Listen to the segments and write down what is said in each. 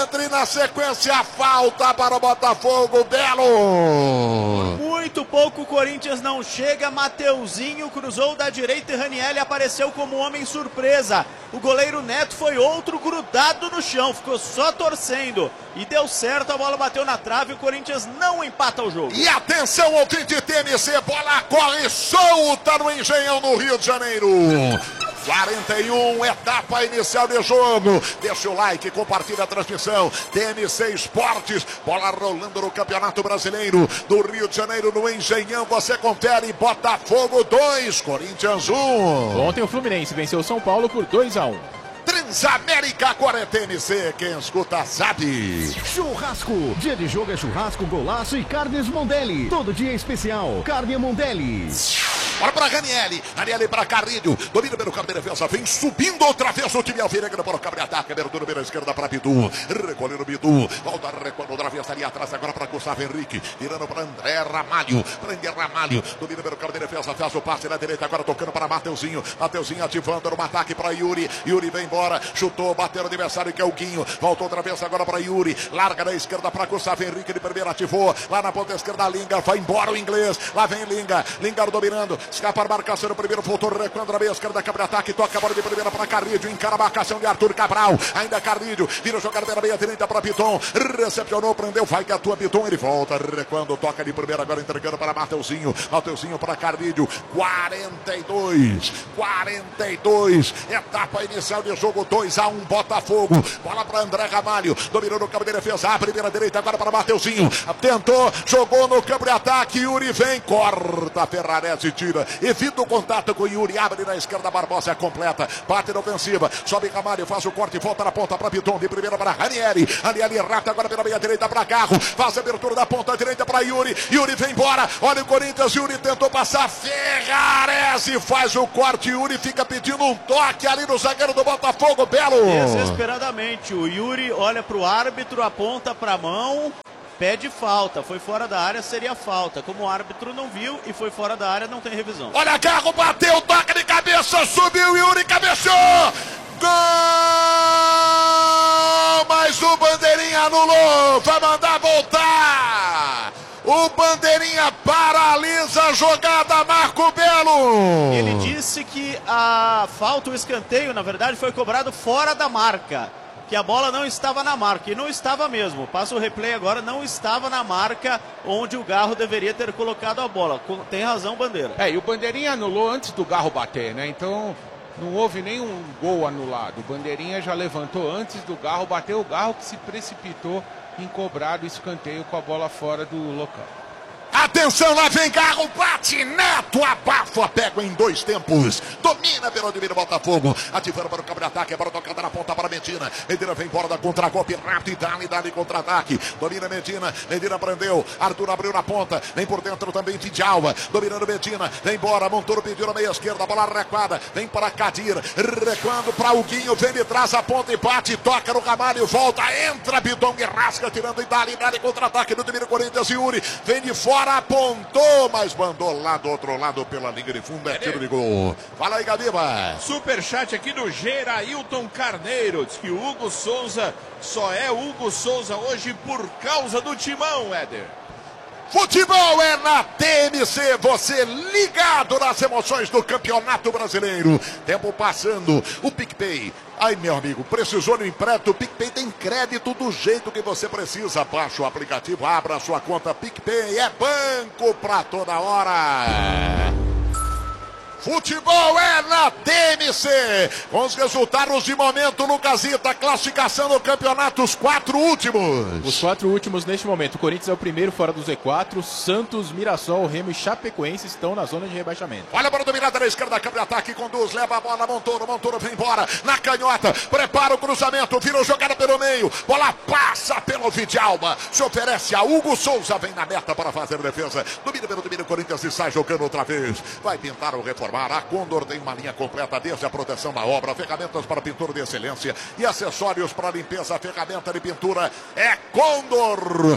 Entre na sequência a falta para o Botafogo, Belo. Muito pouco o Corinthians não chega, Mateuzinho cruzou da direita e Ranieri apareceu como homem surpresa. O goleiro Neto foi outro grudado no chão, ficou só torcendo. E deu certo, a bola bateu na trave, o Corinthians não empata o jogo. E atenção ao time de TMC, bola corre solta no Engenhão no Rio de Janeiro. 41, etapa inicial de jogo. Deixa o like, compartilha a transmissão. TMC Esportes, bola rolando no Campeonato Brasileiro do Rio de Janeiro no Engenhão. Você confere, Botafogo 2, Corinthians 1. Ontem o Fluminense venceu o São Paulo por 2-1. Transamérica, agora é TMC, quem escuta sabe. Churrasco, dia de jogo é churrasco, golaço e carnes Mondelli. Todo dia é especial, carne Mondelli. Bora para Ranieri para Carrilho, domina pelo campo de defesa, vem subindo outra vez o time alvinegra para o campo de ataque, abertura pela esquerda para Bidu, recolhendo Bidu, volta recuando outra vez ali atrás, agora para Gustavo Henrique, virando para André Ramalho, domina pelo campo de defesa, faz o passe na direita, agora tocando para Mateuzinho ativando no ataque para Yuri vem embora, chutou, bateu no adversário que é o Guinho, voltou outra vez agora para Yuri, larga na esquerda para Gustavo Henrique, de primeiro ativou, lá na ponta esquerda Linga, vai embora o inglês, lá vem Linga dominando, escapa a marcação no primeiro, voltou recuando na meia esquerda, câmbio de ataque, toca a bola de primeira para Carrilho, encara a marcação de Arthur Cabral, ainda Carrilho, vira jogada pela meia direita para Piton, recepcionou, prendeu, vai que atua Piton, ele volta recuando, toca de primeira, agora entregando para Mateuzinho para Carrilho, 42, etapa inicial de jogo, 2-1, Botafogo, bola para André Ramalho, dominou no campo de defesa, a primeira direita agora para Mateuzinho, tentou, jogou no campo de ataque, Yuri vem, corta, Ferrarese tira, evita o contato com o Yuri, abre na esquerda, Barbosa completa, bate na ofensiva, sobe Ramalho, faz o corte, volta na ponta para Piton, de primeira para Ranieri rata agora pela meia direita para Carro, faz a abertura da ponta direita para Yuri vem embora, olha o Corinthians, Yuri tentou passar, Ferrarese faz o corte, Yuri fica pedindo um toque ali no zagueiro do Botafogo, Belo. Desesperadamente, o Yuri olha para o árbitro, aponta para a mão, pede falta, foi fora da área, seria falta. Como o árbitro não viu e foi fora da área, não tem revisão. Olha, Carro bateu, toca de cabeça, subiu, Yuri cabeceou! Gol! Mas o Bandeirinha anulou, vai mandar voltar! O Bandeirinha paralisa a jogada, Marco Belo! Ele disse que a falta, o escanteio, na verdade, foi cobrado fora da marca. Que a bola não estava na marca, e não estava mesmo. Passa o replay agora, não estava na marca onde o Garro deveria ter colocado a bola. Tem razão, Bandeira. E o Bandeirinha anulou antes do Garro bater, né? Então não houve nenhum gol anulado. O Bandeirinha já levantou antes do Garro bater, o Garro que se precipitou em cobrar o escanteio com a bola fora do local. Atenção, lá vem Garro, bate, Neto, abafa, pega em dois tempos, domina pelo domínio Botafogo, ativando para o campo de ataque, agora tocada na ponta para Medina vem embora da contra-golpe, rápido, dá-lhe contra-ataque, domina Medina prendeu, Arthur abriu na ponta, vem por dentro também Vidalva, dominando Medina, vem embora, Montoro pediu na meia esquerda, bola recuada, vem para Kadir, recuando para o Guinho, vem de trás, a ponta e bate, toca no Ramalho, volta, entra, Bidon e rasca, tirando e dá-lhe contra-ataque no domínio Corinthians, Yuri, vem de fora, apontou, mas mandou lá do outro lado pela linha de fundo, é tiro de gol. Fala aí, Gabiba. Superchat aqui do Gerailton Carneiro, diz que o Hugo Souza só é Hugo Souza hoje por causa do Timão, Éder. Futebol é na TMC, você ligado nas emoções do Campeonato Brasileiro. Tempo passando, o PicPay. Ai, meu amigo, precisou de um empréstimo, o PicPay tem crédito do jeito que você precisa. Baixa o aplicativo, abra a sua conta PicPay, é banco pra toda hora. Futebol é na TMC. Com os resultados de momento, Lucasita, classificação do campeonato, os 4 últimos. Os 4 últimos neste momento. O Corinthians é o primeiro fora do Z4. Santos, Mirassol, Remo e Chapecoense estão na zona de rebaixamento. Olha para a dominada na esquerda, câmbio de ataque, conduz, leva a bola, Montoro vem embora, na canhota, prepara o cruzamento, virou jogada pelo meio, bola passa pelo Vidalba, se oferece a Hugo Souza, vem na meta para fazer a defesa, domina pelo domínio, Corinthians e sai jogando outra vez, vai tentar o reforço. reformar. A Condor tem uma linha completa desde a proteção da obra, ferramentas para pintura de excelência e acessórios para limpeza. Ferramenta de pintura é Condor.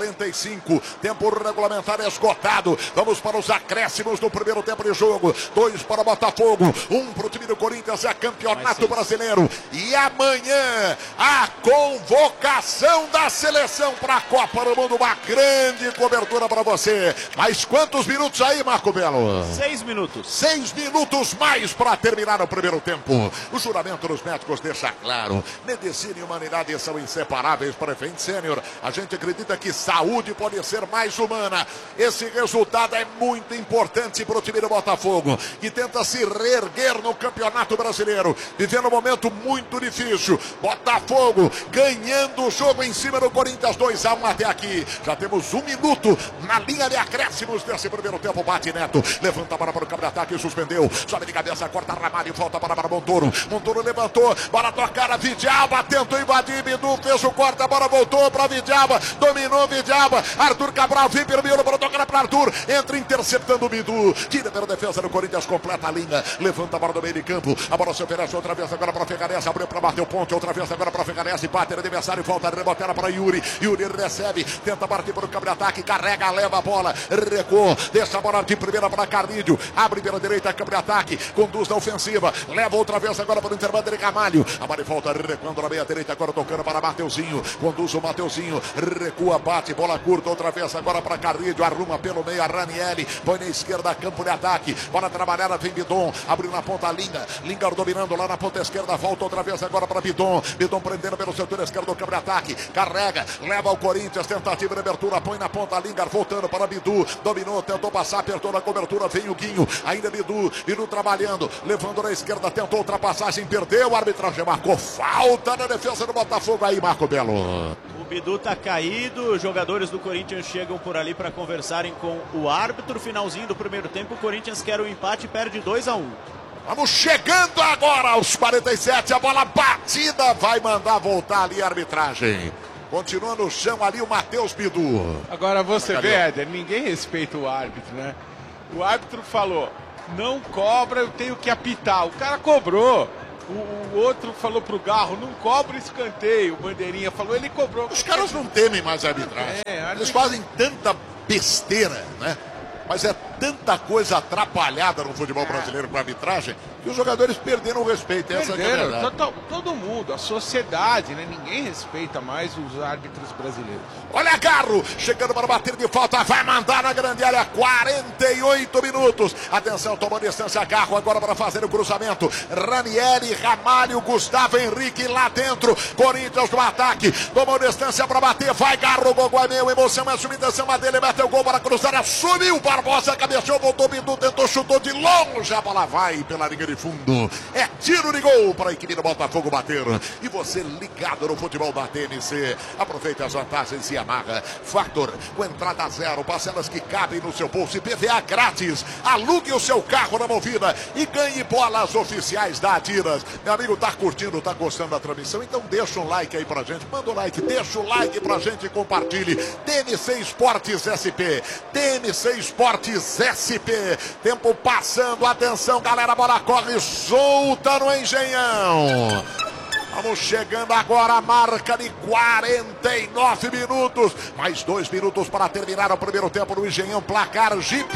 45, tempo regulamentar esgotado. Vamos para os acréscimos do primeiro tempo de jogo. 2 para o Botafogo, 1 para o time do Corinthians. É campeonato brasileiro. E amanhã a convocação da seleção para a Copa do Mundo. Uma grande cobertura para você. Mas quantos minutos aí, Marco Belo? 6 minutos. 6 minutos mais para terminar o primeiro tempo. O juramento dos médicos deixa claro: medicina e humanidade são inseparáveis. Prefeito Sênior, a gente acredita que saúde pode ser mais humana. Esse resultado é muito importante para o time do Botafogo, que tenta se reerguer no Campeonato Brasileiro, vivendo um momento muito difícil. Botafogo ganhando o jogo em cima do Corinthians, 2-1 até aqui. Já temos 1 minuto na linha de acréscimos desse primeiro tempo. Bate Neto, levanta a bola para o campo de ataque, suspendeu, sobe de cabeça, corta Ramalho, volta para Montoro. Montoro levantou, bola tocada, Vidalba tentou invadir, Bidu fez o corte, a bola voltou para Vidalba, dominou Vidalba, Arthur Cabral vem pelo miolo, bola tocada para Arthur, entra interceptando o Bidu, tira pela defesa do Corinthians, completa a linha, levanta a bola do meio de campo, a bola se oferece outra vez agora para Ferrares, abriu para bater o ponte, outra vez agora para Ferrares, bate no adversário, volta a reboteira para Yuri recebe, tenta partir para o campo de ataque, carrega, leva a bola, recuou, deixa a bola de primeira para Carnídio, abre pela direita, campo de ataque, conduz na ofensiva, leva outra vez agora para o intervalo de Camalho, a bola volta, recuando na meia direita, agora tocando para Mateuzinho, conduz o Mateuzinho, recua, bate, bola curta, outra vez agora para Carnídio, arruma pelo meio a Ranieri, põe na esquerda, campo de ataque, bola trabalhada, vem Bidon, abriu na ponta Lingard dominando lá na ponta esquerda, volta outra vez agora para Bidon prendendo pelo setor esquerdo do campo de ataque, carrega, leva o Corinthians, tentativa de abertura, põe na ponta Lingard, voltando para Bidu, dominou, tentou passar, apertou na cobertura, vem o Guinho, ainda Bidu trabalhando, levando na esquerda, tentou ultrapassagem, perdeu, o arbitragem marcou falta na defesa do Botafogo aí, Marco Belo. O Bidu tá caído, os jogadores do Corinthians chegam por ali para conversarem com o árbitro. Finalzinho do primeiro tempo, o Corinthians quer o empate e perde 2-1. Vamos chegando agora aos 47, a bola batida, vai mandar voltar ali a arbitragem. Continua no chão ali o Matheus Bidu. Agora você vê, Éder, ninguém respeita o árbitro, né? O árbitro falou, não cobra, eu tenho que apitar. O cara cobrou. O outro falou pro Garro, não cobra escanteio. O Bandeirinha falou, ele cobrou. Os caras não temem mais a arbitragem. Eles fazem tanta besteira, né? Mas é tanta coisa atrapalhada no futebol brasileiro com a arbitragem que os jogadores perderam o respeito. Essa é a verdade. Todo mundo, a sociedade, né? Ninguém respeita mais os árbitros brasileiros. Olha Garro, chegando para bater de falta, vai mandar na grande área, 48 minutos. Atenção, tomou distância Garro agora para fazer o cruzamento. Ranieri, Ramalho, Gustavo Henrique lá dentro. Corinthians no ataque, tomou distância para bater, vai Garro, o gol é meu, emoção é subida, cima dele, meteu o gol para cruzar, assumiu Barbosa, cabeceou, voltou, Bidu, tentou, chutou de longe, a bola vai pela linha de fundo. É tiro de gol para a equipe do Botafogo bater. E você ligado no futebol da TNC, aproveite as vantagens e amarra. Factor, com entrada zero, parcelas que cabem no seu bolso e PVA grátis. Alugue o seu carro na Movida e ganhe bolas oficiais da Adidas. Meu amigo, tá curtindo, tá gostando da transmissão? Então deixa um like aí pra gente, manda um like, deixa o like pra gente e compartilhe. TNC Esportes SP, TNC Esportes SP, tempo passando, atenção galera, bola corre solta no Engenhão. Vamos chegando agora a marca de 49 minutos, mais 2 minutos para terminar o primeiro tempo no Engenhão, placar Jeep.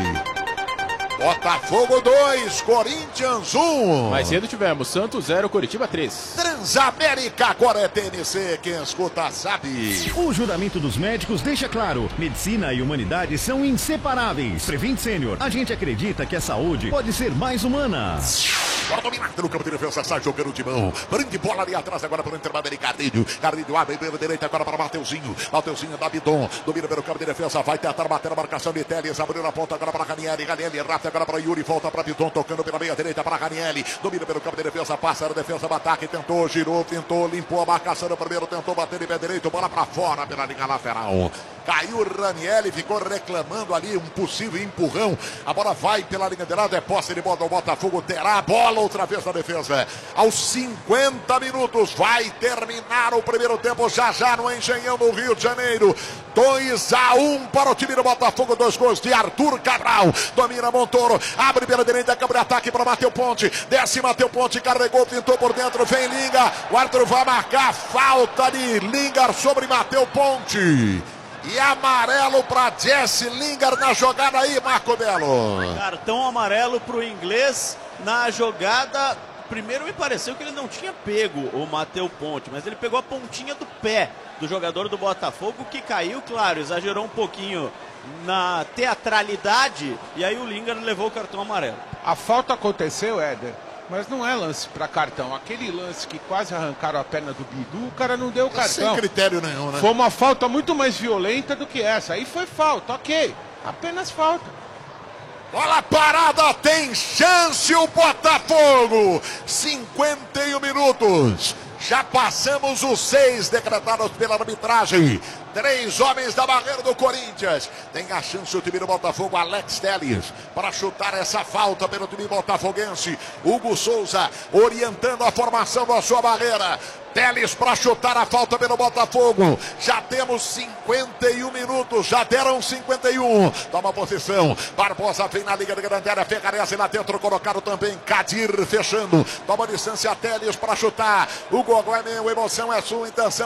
Botafogo 2, Corinthians 1. Mais cedo tivemos Santos 0, Coritiba 3. Transamérica, agora é TNC, quem escuta sabe. O juramento dos médicos deixa claro, medicina e humanidade são inseparáveis. Prevent Sênior, a gente acredita que a saúde pode ser mais humana. Bora dominar no campo de defesa, sai jogando de mão. Grande bola ali atrás agora para o intervalo de Carlinho. Carlinho abre pela direita agora para Mateuzinho. Mateuzinho da Bidon, domina pelo campo de defesa, vai tentar bater a marcação de Teles, abriu na ponta agora para Ranieri. Ranieri rata agora para Yuri, volta para Bidon, tocando pela meia direita para Ranieri. Domina pelo campo de defesa, passa na defesa, ataque, tentou, girou, tentou, limpou a marcação no primeiro, tentou bater de pé direito, bola para fora pela linha lateral. Caiu o Ranieri, ficou reclamando ali um possível empurrão. A bola vai pela linha de lado, é posse de bola do Botafogo, terá a bola outra vez na defesa. Aos 50 minutos vai terminar o primeiro tempo, já no Engenhão do Rio de Janeiro. 2-1 para o time do Botafogo, 2 gols de Arthur Cabral. Domina Montoro, abre pela direita, câmbio de ataque para Matheus Ponte. Desce Matheus Ponte, carregou, pintou por dentro, vem Linga. O árbitro vai marcar falta de Lingard sobre Matheus Ponte. E amarelo para Jesse Lingard na jogada aí, Marco Belo. Cartão amarelo para o inglês na jogada. Primeiro me pareceu que ele não tinha pego o Matheus Ponte, mas ele pegou a pontinha do pé do jogador do Botafogo, que caiu, claro, exagerou um pouquinho na teatralidade, e aí o Lingard levou o cartão amarelo. A falta aconteceu, Éder, mas não é lance para cartão. Aquele lance que quase arrancaram a perna do Bidu, o cara não deu o cartão. Sem critério nenhum, né? Foi uma falta muito mais violenta do que essa. Aí foi falta, ok. Apenas falta. Bola parada, tem chance o Botafogo. 51 minutos. Já passamos os 6 decretados pela arbitragem. 3 homens da barreira do Corinthians. Tem a chance o time do Botafogo, Alex Telles, para chutar essa falta pelo time botafoguense. Hugo Souza orientando a formação da sua barreira. Telles para chutar a falta pelo Botafogo. Já temos 51 minutos, já deram 51. Toma posição. Barbosa vem na liga de grande área. Ferrarese lá dentro, colocado também. Kadir fechando. Toma distância, Telles para chutar. O gol é meu, emoção é sua, intenção.